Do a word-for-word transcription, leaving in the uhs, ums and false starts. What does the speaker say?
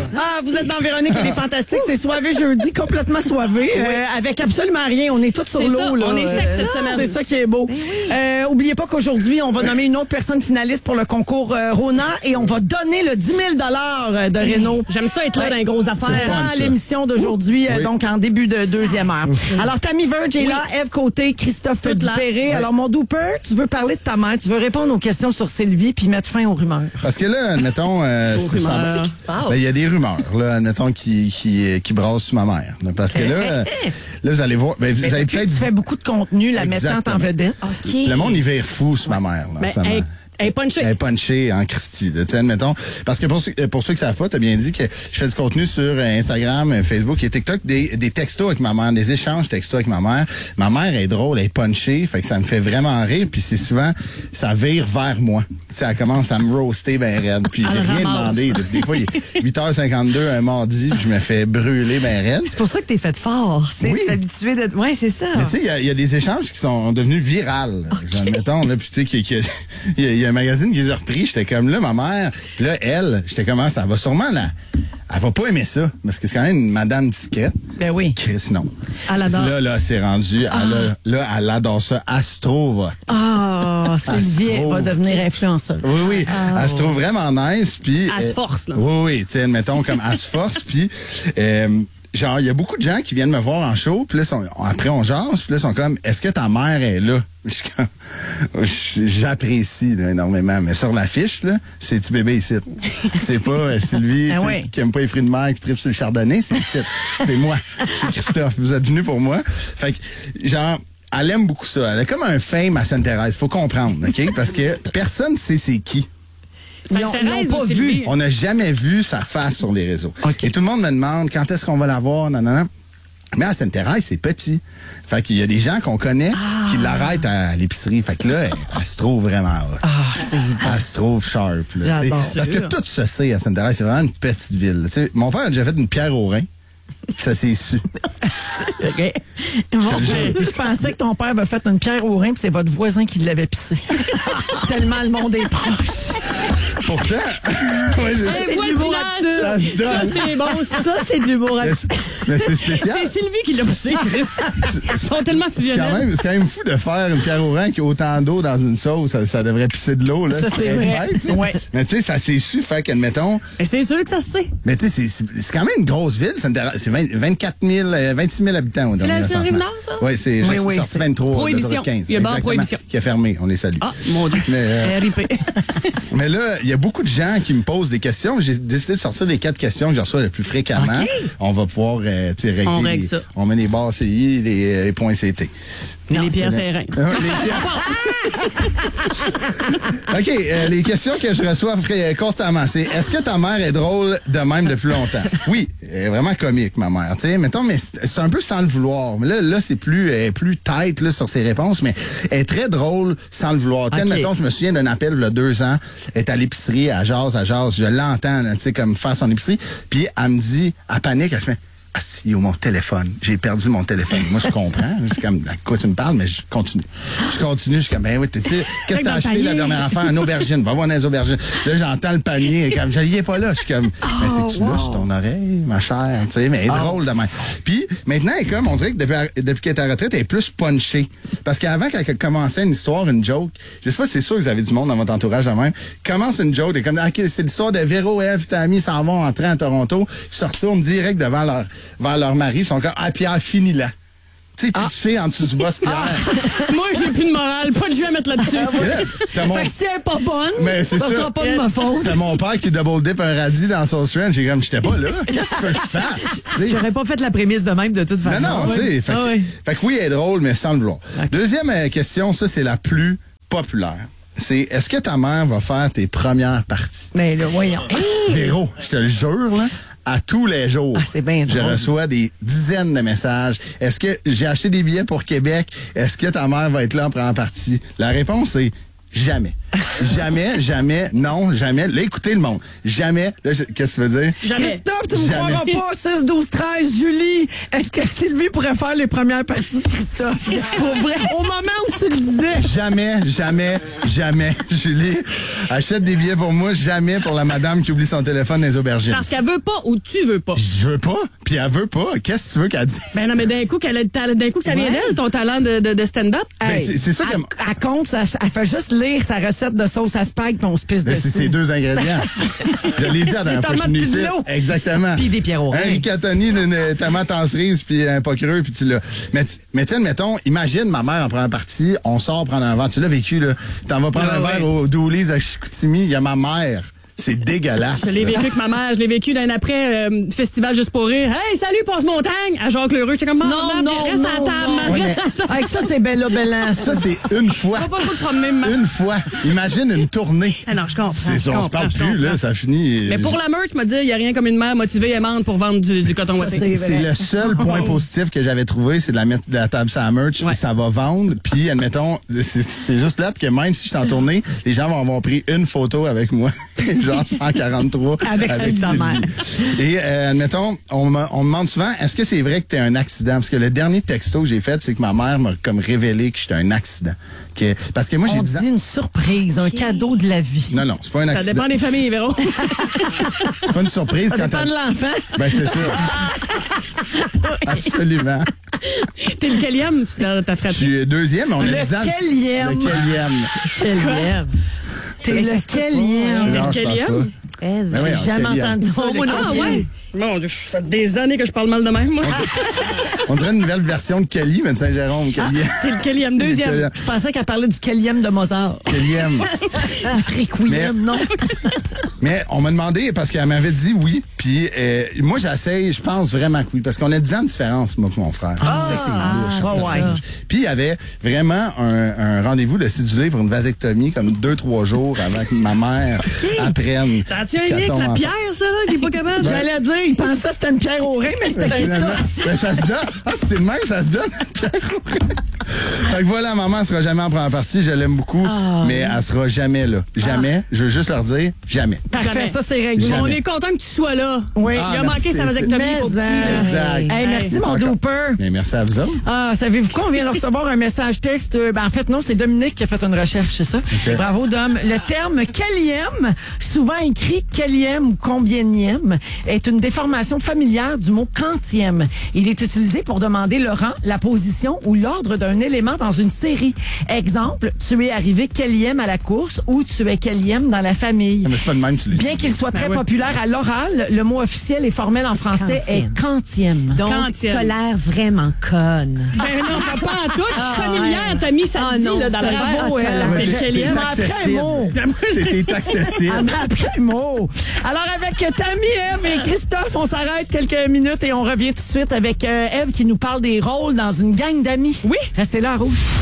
Ah, vous êtes dans Véronique et les Fantastiques. C'est soivé jeudi, complètement soivé, euh, avec absolument rien. On est tous sur C'est l'eau. ça, Là. on est sec cette Euh, semaine. C'est ça qui est beau. Euh, oubliez pas qu'aujourd'hui, on va nommer une autre personne finaliste pour le concours euh, Rona et on va donner le dix mille dollars de Renault. J'aime ça être là dans les grosses affaires. C'est fun, À ça. l'émission d'aujourd'hui, euh, Oui. donc en début de deuxième heure. Alors, Tammy Verge est là, Ève Côté, Christophe Toute là. Dupéré. Alors, mon Dooper, tu veux parler de ta mère, tu veux répondre aux questions sur Sylvie puis mettre fin aux rumeurs. Parce que là, admettons, euh, c'est rumeurs. semble- C'est qui se passe? Ben, il y a des rumeurs, là, admettons, qui, qui, qui brassent sur ma mère. là. Parce que là, euh, là, vous allez voir, ben, vous avez Puis, peut-être... tu fais beaucoup de contenu, la mettant en Exactement. vedette. Le monde, il vire fou sur ma mère. Là, en Ben, ce moment. elle, elle est punchée. Elle est punchée en Christie, là, tu sais, admettons. Parce que pour ceux, pour ceux qui savent pas, t'as bien dit que je fais du contenu sur euh, Instagram, euh, Facebook et TikTok, des, des textos avec ma mère, des échanges textos avec ma mère. Ma mère est drôle, elle est punchée, fait que ça me fait vraiment rire, puis c'est souvent, ça vire vers moi. Tu sais, elle commence à me roaster ben raide, puis j'ai Elle rien ramasse. demandé. Des fois, il est huit heures cinquante-deux un mardi, puis je me fais brûler ben raide. C'est pour ça que t'es fait fort. C'est Oui. t'es habitué d'être. Ouais, c'est ça. Mais tu sais, il y a- il y, a des échanges qui sont devenus virales. Okay. Mettons, là, puis tu sais, qu'il y, a- il y a- il y a un magazine qui les a repris. J'étais comme, là, ma mère, puis là, elle, j'étais comme, ah, ça va sûrement, là, elle va pas aimer ça, parce que c'est quand même une madame discrète. Ben oui. Chris, non. Elle adore. Là, là, c'est rendu, elle a- là, elle adore ça. Elle se trouve, Ah, Sylvie elle va Astro. devenir influenceuse. oui, oui, elle se trouve vraiment nice, puis... Elle se euh, force, là. Oui, oui, tu sais, mettons, comme elle se force, puis... euh, genre, il y a beaucoup de gens qui viennent me voir en show, puis là, sont, après, on jase, puis là, ils sont comme, est-ce que ta mère est là? Je suis comme, j'apprécie là, énormément, mais sur l'affiche, là, c'est petit bébé ici. C'est pas euh, Sylvie Ah tu sais, ouais. qui aime pas les fruits de mer, qui tripe sur le chardonnay, c'est ici. C'est moi. C'est Christophe. Vous êtes venu pour moi. Fait que, genre, elle aime beaucoup ça. Elle a comme un fame à Sainte-Thérèse. Faut comprendre, OK? Parce que personne ne sait c'est qui. Ça Ils ont- te ils ont Thérèse pas ou vu. Sylvie? On n'a jamais vu sa face sur les réseaux. OK. Et tout le monde me demande quand est-ce qu'on va la voir, nanana. Mais à Sainte-Thérèse, c'est petit. Fait qu'il y a des gens qu'on connaît qui l'arrêtent à l'épicerie. Fait que là, elle, elle se trouve vraiment hot. Ah, c'est Elle se trouve sharp. Là, J'adore. t'sais. Parce que tout se sait à Sainte-Thérèse. C'est vraiment une petite ville. T'sais, mon père a déjà fait une pierre au rein. Ça s'est su. OK. Bon, je pensais que ton père avait fait une pierre au rein puis c'est votre voisin qui l'avait pissé. Tellement le monde est proche. Pourtant, ouais, c'est- C'est de l'humour absurde. ça se Ça, donne. c'est bon. ça. Ça, c'est de l'humour Mais absurde. c'est- mais c'est spécial. C'est Sylvie qui l'a poussé, Chris. Ils sont tellement C'est quand, fusionnels. même, c'est quand même fou de faire une pierre au rein qui a autant d'eau dans une sauce. Ça, ça devrait pisser de l'eau. Là. Ça, c'est vrai. bête, là. Ouais. Mais tu sais, ça s'est su. Fait qu'admettons, Mais c'est sûr que ça se sait. mais tu sais, c'est- c'est c'est quand même une grosse ville. Sainte-Thérèse. C'est vingt vingt-quatre mille, euh, vingt-six mille habitants. C'est la- c'est la Rive-Nord, ça? Oui, c'est Oui, juste oui, sorti c'est- vingt-trois. Prohibition. deux heures quinze. Il y a barre Exactement, Prohibition. qui a fermé. On les salue. Ah, mon Dieu. Mais, euh, R I P. mais là, il y a beaucoup de gens qui me posent des questions. J'ai décidé de sortir les quatre questions que je reçois le plus fréquemment. OK. On va pouvoir euh, tu sais, régler. On règle les- ça. On met les barres C I, les, les points C T. Mais Non, les pierres c'est serrées. Euh, les OK, euh, les questions que je reçois fré- constamment, c'est est-ce que ta mère est drôle de même depuis longtemps? Oui, elle est vraiment comique, ma mère. Tu sais, mettons, mais c'est c'est un peu sans le vouloir. Mais là, là c'est plus, elle est plus tête là, sur ses réponses, mais elle est très drôle sans le vouloir. Tu sais, OK. mettons, je me souviens d'un appel il y a deux ans, elle est à l'épicerie, elle jase, elle jase, je l'entends, là, tu sais, comme faire son épicerie, puis elle me dit, elle panique, elle se met ah, si, il y a mon téléphone. J'ai perdu mon téléphone. Moi, je comprends. Je suis comme, de quoi tu me parles, mais je continue. Je continue. Je suis comme, ben oui, tu sais, qu'est-ce que t'as dans le acheté la panier. dernière affaire? Une aubergine. Va voir dans les aubergines. Là, j'entends le panier. Et comme, je n'y ai pas là. Je suis comme, mais c'est-tu là sur ton oreille, ma chère? Tu sais, mais elle est drôle de même. Puis, maintenant, elle est comme, on dirait que depuis, depuis qu'elle est à la retraite, elle est plus punchée. Parce qu'avant, quand elle commençait une histoire, une joke, je sais pas si c'est sûr que vous avez du monde dans votre entourage de même, commence une joke, et comme, OK, c'est l'histoire de Véro, Ève, Tammy s'en vont en train à Toronto, ils se retournent direct devant leur, vers leur mari, ils sont comme, ah, Pierre, finis là. Tu sais, pitché en dessous du boss Pierre. Moi, j'ai plus de morale. Pas de jus à mettre là-dessus. Mais là, t'as mon, Fait que si elle est pas bonne, Mais c'est ça ça. sera pas de ma faute. t'as mon père qui double dip un radis dans son ranch. J'ai comme, j'étais pas là. Qu'est-ce que tu veux que je fasse? Tu sais, J'aurais pas fait la prémisse de même de toute façon. non, non, tu sais. Fait, que- Ah oui. fait que oui, elle est drôle, mais sans le vouloir. Deuxième euh, question, ça, c'est la plus populaire. C'est, est-ce que ta mère va faire tes premières parties? Mais là, voyons. Véro, je te le jure, là, à tous les jours. Ah, c'est bien Je drôle. reçois des dizaines de messages. Est-ce que j'ai acheté des billets pour Québec? Est-ce que ta mère va être là en première partie? La réponse est jamais. jamais, jamais, non, jamais. Là, écoutez le monde. Jamais. Là, je- qu'est-ce que tu veux dire? Jamais. Christophe, tu me Jamais. croiras pas. six, douze, treize, Julie. Est-ce que Sylvie pourrait faire les premières parties de Christophe? Pour vrai. Au moment où tu le disais. Jamais, jamais, jamais, Julie, achète des billets pour moi, jamais pour la madame qui oublie son téléphone dans les aubergines. Parce qu'elle veut pas ou tu veux pas. Je veux pas, puis elle veut pas. Qu'est-ce que tu veux qu'elle dise? Ben non, mais d'un coup, qu'elle a le talent- d'un coup que ça vient Ouais. d'elle, ton talent de, de, de stand-up. Ben, Hey, c'est- c'est ça elle, que- elle compte, ça- elle fait juste lire sa recette de sauce à spag puis on se pisse Ben, dessus. c'est ces deux ingrédients. Je l'ai dit la dernière fois que je suis venu Tomates ici. puis de l'eau. Exactement. Puis des pierres au Un rein. rigatoni, une, une tomate en cerise, puis un pas creux, puis tu l'as. Mais, t- mais tiens, mettons, imagine ma mère en première partie, on sort prendre un verre. Tu l'as vécu, là. T'en vas prendre Ah, un ouais. verre au Doolies à Chicoutimi, il y a ma mère. C'est dégueulasse. Je l'ai là. vécu avec ma mère. Je l'ai vécu d'un après euh, festival juste pour rire. Hey, salut, passe-montagne! À Jacques Lheureux. J'étais comme, Non, maman, non, reste à la non, table, non. maman, Ouais, reste à la table. Hey, ça, c'est Bella Bella. Ça, c'est une fois. On va pas trop te promener, maman. Une fois. Imagine une tournée. Ah non, je comprends. C'est je ça, on se comprends, parle je plus, comprends. là, ça finit. Mais pour la meute, m'a dit, il n'y a rien comme une mère motivée et aimante pour vendre du, du coton ouaté. c'est- C'est le seul point positif que j'avais trouvé, c'est de la mettre de la table sur la merch. Ouais. Ça va vendre. Puis, admettons, c'est- c'est juste plate que même si je suis en tournée, les gens vont avoir pris une photo avec moi. Genre cent quarante-trois. Avec celle de ta Sylvie. mère. Et, euh, admettons, on me, on me demande souvent, est-ce que c'est vrai que t'es un accident? Parce que le dernier texto que j'ai fait, c'est que ma mère m'a comme révélé que j'étais un accident. Que, parce que moi, j'ai On dix ans. dit une surprise, un cadeau de la vie. Non, non, c'est pas un Ça accident. dépend des familles, Véro. C'est pas une surprise Ça quand dépend t'as- de l'enfant. Ben, c'est ça. Absolument. T'es le quatrième dans ta Je fratrie. suis deuxième, mais on a Le dix ans. de- quelième. Le quelième. Quelième. T'es lequelième? Non, T'es je le pense quelième? pas. Ben oui, J'ai jamais quelième. entendu ça. Oh, moi, le non, quelième. ouais. Mon Dieu, je fais des années que je parle mal de même, moi. On dirait une nouvelle version de Kelly, mais de Saint-Jérôme. Kelly. C'est le quatrième, deuxième. Je pensais qu'elle parlait du quelième de Mozart. Quelième. Requiem, non? Mais on m'a demandé, parce qu'elle m'avait dit oui, puis euh, moi j'essaye, je pense vraiment que oui, parce qu'on a dix ans de différence, moi et mon frère. ça, c'est louche, ah, ça, ouais. c'est louche. Puis il y avait vraiment un, un rendez-vous de cédulé pour une vasectomie, comme deux, trois jours avant que ma mère apprenne. Ça a-tu un lien qu'elle avec tombe la enceinte. pierre, ça, là, qui est pas capable? J'allais dire, il pensait que c'était une pierre au rein, mais c'était Finalement, Christophe. ben, ça se donne. Ah, c'est le même, ça se donne. Fait que voilà, maman, elle sera jamais en première partie. Je l'aime beaucoup, Ah. mais elle sera jamais là. Jamais. Je veux juste leur dire, jamais. Parfait, Jamais. ça, c'est réglé. Jamais. On est content que tu sois là. Oui. Il Ah, a merci, manqué sa c'est- vasectomie Mais, pour petit, euh, là. Exact. Hey, merci, Hey. mon Encore. dooper. Mais merci à vous autres. Ah, savez-vous quoi? On vient de recevoir un message texte. Euh, Ben, en fait, non, c'est Dominique qui a fait une recherche, c'est ça? Bravo, Dom. Le terme quelième, souvent écrit quelième ou combienième, est une déformation familière du mot quantième. Il est utilisé pour demander le rang, la position ou l'ordre d'un élément dans une série. Exemple, tu es arrivé quelième à la course ou tu es quelième dans la famille. Mais c'est pas de même, tu l'as dit. Bien qu'il soit très Ben ouais. populaire à l'oral, le mot officiel et formel en français Quantième. est quantième. Donc, Quantième. t'as l'air vraiment conne. Ben non, t'as pas en tout. Je suis familière. T'as mis ça Ah dit, non, là, dans la bravo, verre. elle. La Ouais, fiche t'es- quatrième. t'es Après un accessible. mot. C'était Elle accessible. m'a appris un mot. Alors, avec Tammy, Eve et Christophe, on s'arrête quelques minutes et on revient tout de suite avec euh, Eve qui nous parle des rôles dans une gang d'amis. Oui. Restez là, à Rouge.